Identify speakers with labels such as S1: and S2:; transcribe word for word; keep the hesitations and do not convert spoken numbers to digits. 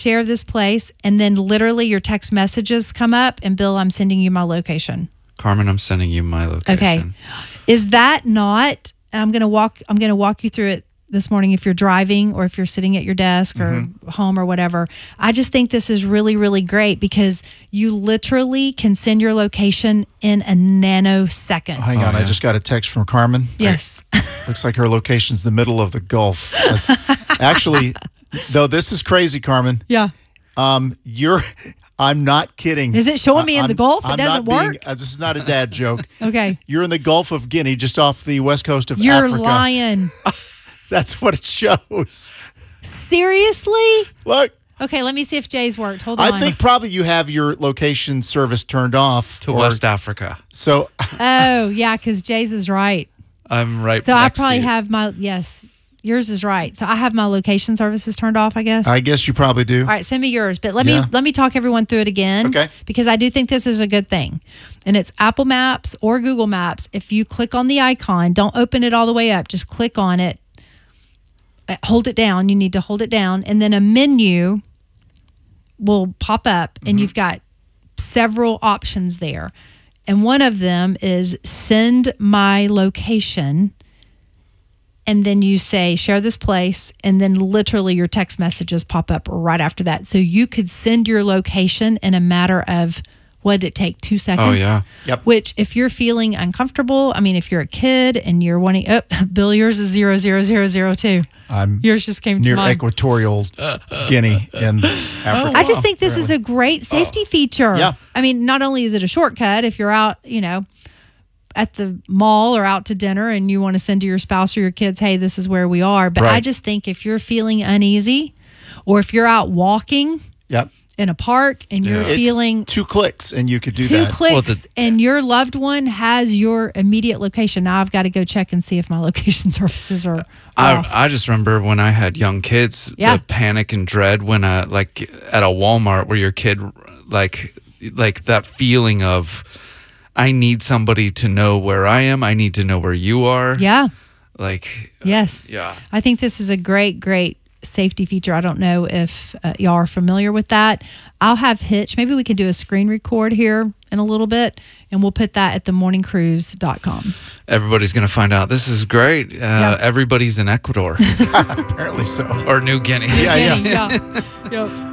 S1: share this place, and then literally your text messages come up, and Bill, I'm sending you my location.
S2: Carmen, I'm sending you my location.
S1: Okay. Is that not, and I'm going to walk, I'm going to walk you through it this morning if you're driving or if you're sitting at your desk or mm-hmm. home or whatever. I just think this is really, really great because you literally can send your location in a nanosecond.
S3: Oh, hang on. Oh, yeah. I just got a text from Carmen.
S1: Yes.
S3: Looks like her location's the middle of the Gulf. That's, actually, though, this is crazy, Carmen.
S1: Yeah.
S3: Um, you're... I'm not kidding.
S1: Is it showing me in
S3: I'm,
S1: the Gulf? It
S3: I'm
S1: doesn't
S3: not
S1: work?
S3: Being, uh, this is not a dad joke.
S1: Okay.
S3: You're in the Gulf of Guinea, just off the west coast of
S1: You're
S3: Africa.
S1: You're lying.
S3: That's what it shows.
S1: Seriously?
S3: Look.
S1: Okay, let me see if Jay's worked. Hold on.
S3: I think probably you have your location service turned off.
S2: To
S3: or,
S2: West Africa.
S3: So.
S1: Oh, yeah, because Jay's is right.
S2: I'm right
S1: So I
S2: next
S1: probably
S2: to you.
S1: have my, yes. Yours is right. So I have my location services turned off, I guess.
S3: I guess you probably do.
S1: All right, send me yours. But let
S3: Yeah.
S1: me let me talk everyone through it again.
S3: Okay.
S1: Because I do think this is a good thing. And it's Apple Maps or Google Maps. If you click on the icon, don't open it all the way up. Just click on it. Uh, Hold it down. You need to hold it down. And then a menu will pop up and
S3: Mm-hmm.
S1: you've got several options there. And one of them is send my location. And then you say, share this place. And then literally your text messages pop up right after that. So you could send your location in a matter of, what did it take? Two seconds?
S2: Oh, yeah.
S3: Yep.
S1: Which if you're feeling uncomfortable, I mean, if you're a kid and you're wanting, oh, Bill, yours is zero, zero, zero, zero, two.
S3: I'm
S1: yours just came to
S3: near
S1: mind.
S3: Equatorial Guinea in Africa.
S1: I just think this is a great safety feature.
S3: Yeah.
S1: I mean, not only is it a shortcut, if you're out, you know, at the mall or out to dinner and you want to send to your spouse or your kids, hey, this is where we are. But
S3: Right.
S1: I just think if you're feeling uneasy or if you're out walking
S3: Yep.
S1: in a park and you're
S2: Yeah.
S3: It's
S1: feeling
S3: two clicks and you could do
S1: two
S3: that.
S1: clicks
S2: Well, the-
S1: and your loved one has your immediate location. Now I've got to go check and see if my location services are off.
S2: I, I just remember when I had young kids,
S1: Yeah.
S2: the panic and dread when uh like at a Walmart where your kid like like that feeling of I need somebody to know where I am. I need to know where you are.
S1: Yeah.
S2: Like
S1: Yes.
S2: yeah.
S1: I think this is a great, great safety feature. I don't know if uh, y'all are familiar with that. I'll have Hitch. Maybe we can do a screen record here in a little bit, and we'll put that at the morning cruise dot com.
S2: Everybody's gonna find out this is great. Uh,
S1: Yeah.
S2: Everybody's in Ecuador
S3: Apparently so.
S2: or New Guinea.
S3: Yeah, yeah.
S1: yeah. Yep.